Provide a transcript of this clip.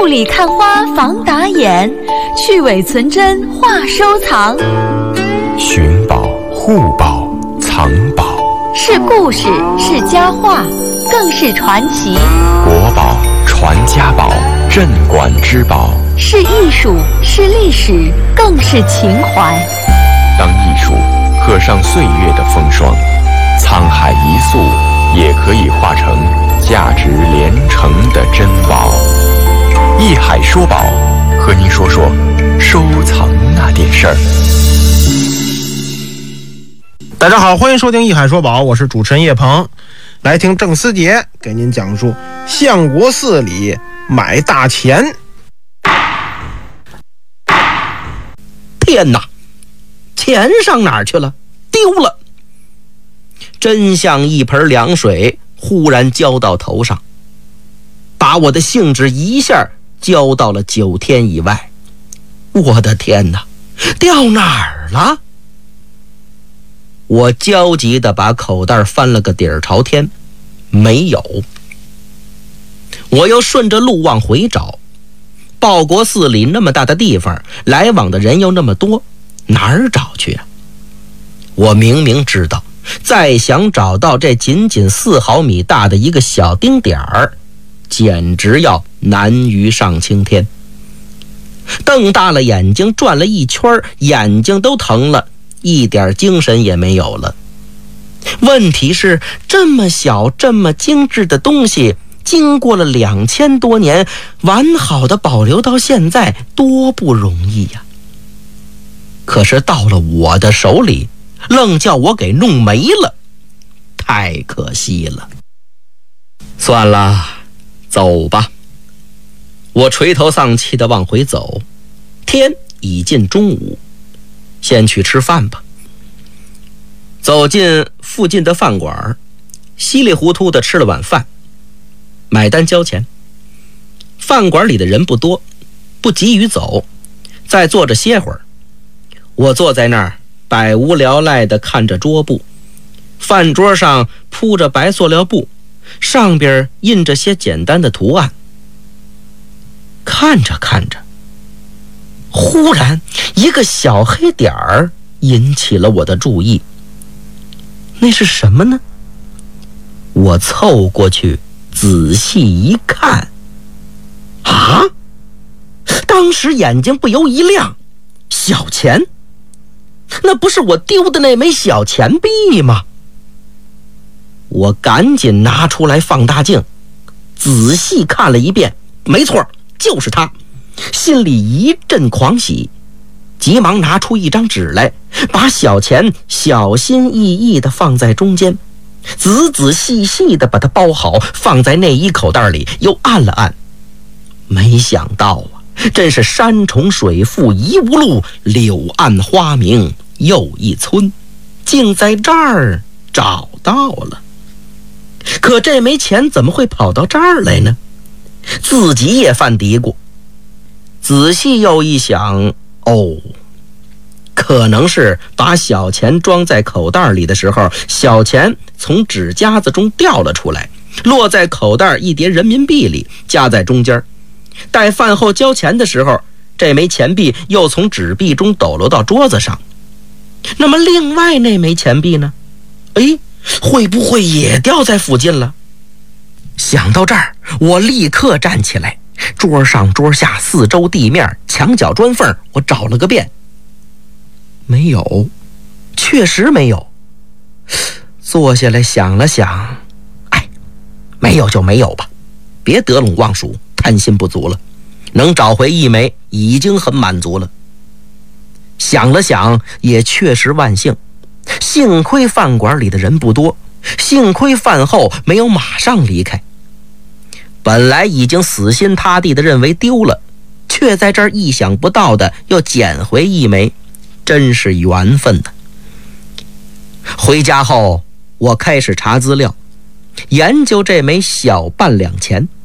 里看花防打眼，去伪存真话收藏。 寻宝、护宝、藏宝， 是故事，是佳话，更是传奇。 国宝、传家宝，镇馆之宝， 是艺术，是历史，更是情怀。 当艺术刻上岁月的风霜，沧海一粟也可以化成价值连城的珍宝。艺海说宝，和您说说收藏那点事儿。 大家好，欢迎收听艺海说宝，我是主持人叶鹏。来听郑思杰给您讲述相国寺里买大钱。 天哪，钱上哪儿去了？丢了！真像一盆凉水忽然浇到头上，把我的兴致一下浇到了9天以外。我的天哪，掉哪儿了？我焦急地把口袋翻了个底儿朝天，没有。我又顺着路往回找，报国寺里那么大的地方，来往的人又那么多，哪儿找去啊？我明明知道，再想找到这仅仅4毫米大的一个小丁点儿，简直要难于上青天。瞪大了眼睛转了一圈，眼睛都疼了，一点精神也没有了。问题是，这么小这么精致的东西，经过了2000多年，完好的保留到现在，多不容易呀！可是到了我的手里，愣叫我给弄没了，太可惜了。算了，走吧。我垂头丧气地往回走，天已近中午，先去吃饭吧。走进附近的饭馆，稀里糊涂地吃了晚饭，买单交钱。饭馆里的人不多，不急于走，再坐着歇会儿。我坐在那儿百无聊赖地看着桌布，饭桌上铺着白塑料布，上边印着些简单的图案。看着看着，忽然一个小黑点儿引起了我的注意。那是什么呢？我凑过去仔细一看，啊！当时眼睛不由一亮，小钱，那不是我丢的那枚小钱币吗？我赶紧拿出来放大镜，仔细看了一遍，没错，就是它，心里一阵狂喜，急忙拿出一张纸来，把小钱小心翼翼地放在中间，仔仔细细地把它包好，放在内衣口袋里，又按了按。没想到啊，真是山重水复疑无路，柳暗花明又一村，竟在这儿找到了。可这枚钱怎么会跑到这儿来呢？自己也犯嘀咕。仔细又一想，可能是把小钱装在口袋里的时候，小钱从纸夹子中掉了出来，落在口袋一叠人民币里，夹在中间。待饭后交钱的时候，这枚钱币又从纸币中抖落到桌子上。那么另外那枚钱币呢？会不会也掉在附近了？想到这儿，我立刻站起来，桌上桌下四周地面墙角砖缝，我找了个遍，没有，确实没有。坐下来想了想，没有就没有吧，别得陇望蜀，贪心不足了，能找回一枚已经很满足了。想了想，也确实万幸，幸亏饭馆里的人不多，幸亏饭后没有马上离开。本来已经死心塌地地认为丢了，却在这儿意想不到的又捡回一枚，真是缘分呢。回家后，我开始查资料，研究这枚小半两钱。